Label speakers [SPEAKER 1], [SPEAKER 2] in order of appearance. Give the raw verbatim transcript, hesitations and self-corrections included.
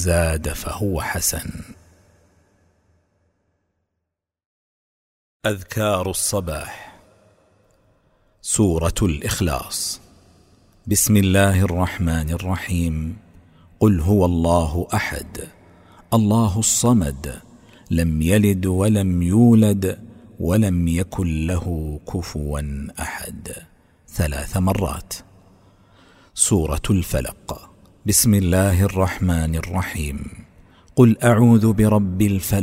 [SPEAKER 1] زاد فهو حسن. أذكار الصباح. سورة الإخلاص. بسم الله الرحمن الرحيم. قل هو الله أحد الله الصمد لم يلد ولم يولد ولم يكن له كفوا أحد ثلاث مرات. سورة الفلق. بسم الله الرحمن الرحيم. قل أعوذ برب الفلق